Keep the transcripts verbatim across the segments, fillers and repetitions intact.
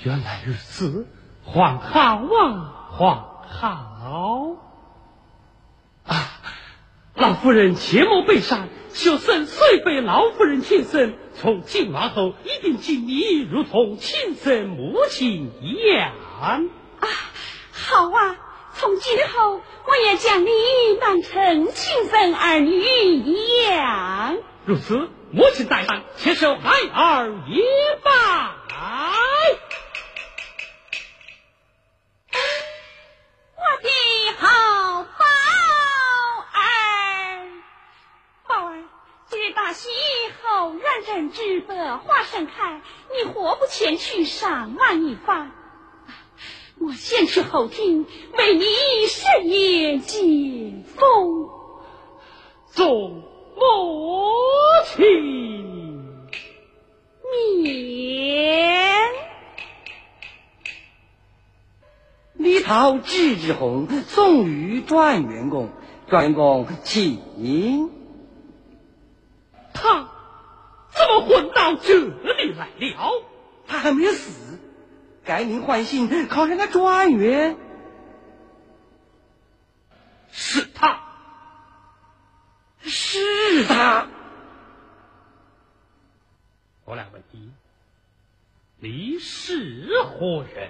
原来如此，还好啊，还好啊！老夫人切莫悲伤，学生虽非老夫人亲生，从今往后一定敬你如同亲生母亲一样啊！ 好啊，从今后我也将你当成亲生儿女一样。 如此，母亲在上，且受孩儿一拜。 我的好宝儿，宝儿，今日大喜以后，元人之德花盛开，你何不前去赏玩一番？我先去后厅，为你设宴接风。 众母亲免。 李涛支之红送与转元公，转元公请。 他怎么混到这里来了？ 他还没有死，改名换姓，考上个状元。 是他， 是他。 我来问你，你是何人？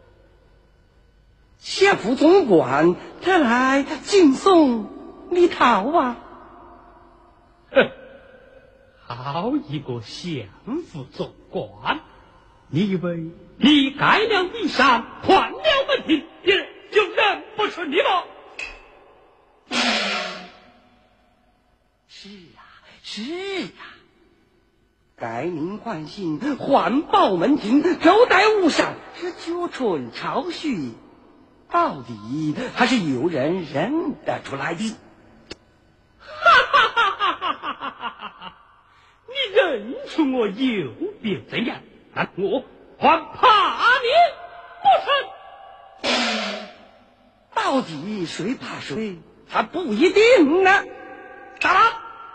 谢府总管特来敬送李涛啊！ 哼，好一个相府总管！你以为你改了衣裳，换了门庭，别人就认不出你吗？ 是啊，是啊，改名换姓，换报门庭，周代无上，是九春朝序，到底还是有人认得出来的。 哈哈哈哈哈哈哈哈！你认出我又便怎样？那我还怕你不成？ 到底谁怕谁，还不一定呢。打了。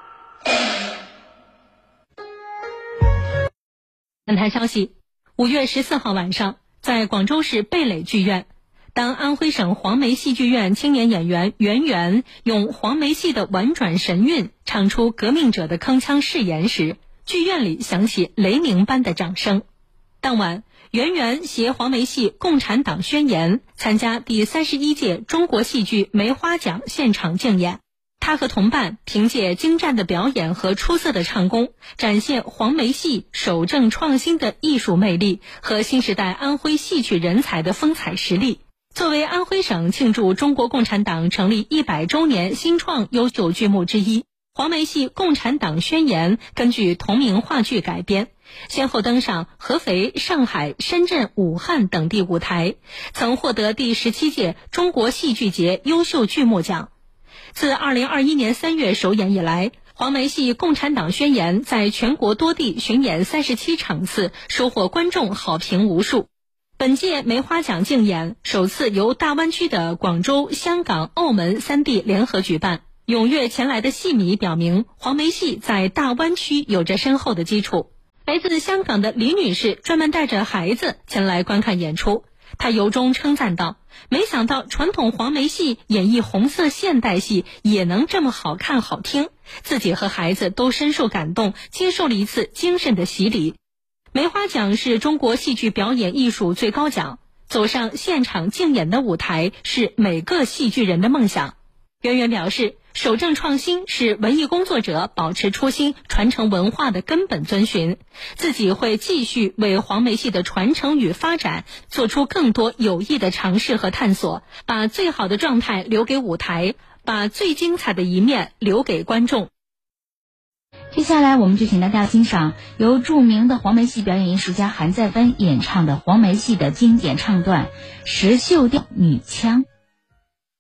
本台消息，五月十四号晚上，在广州市蓓蕾剧院，当安徽省黄梅戏剧院青年演员袁袁用黄梅戏的婉转神韵唱出革命者的铿锵誓言时，剧院里响起雷鸣般的掌声。当晚，袁袁携黄梅戏《共产党宣言》参加第三十一届中国戏剧梅花奖现场竞演。他和同伴凭借精湛的表演和出色的唱功，展现黄梅戏守正创新的艺术魅力和新时代安徽戏曲人才的风采实力。作为安徽省庆祝中国共产党成立一百周年新创优秀剧目之一，黄梅戏《共产党宣言》根据同名话剧改编，先后登上合肥、上海、深圳、武汉等地舞台，曾获得第十七届中国戏剧节优秀剧目奖。自二零二一年三月首演以来，黄梅戏《共产党宣言》在全国多地巡演三十七场次，收获观众好评无数。本届梅花奖竞演首次由大湾区的广州、香港、澳门三地联合举办。踊跃前来的戏迷表明，黄梅戏在大湾区有着深厚的基础。来自香港的李女士专门带着孩子前来观看演出，她由衷称赞道：没想到传统黄梅戏演绎红色现代戏也能这么好看好听，自己和孩子都深受感动，接受了一次精神的洗礼。梅花奖是中国戏剧表演艺术最高奖，走上现场竞演的舞台是每个戏剧人的梦想。袁袁表示，守正创新是文艺工作者保持初心、传承文化的根本遵循，自己会继续为黄梅戏的传承与发展做出更多有益的尝试和探索，把最好的状态留给舞台，把最精彩的一面留给观众。 接下来我们就请大家欣赏由著名的黄梅戏表演艺术家韩再芬演唱的黄梅戏的经典唱段《石秀调女腔》。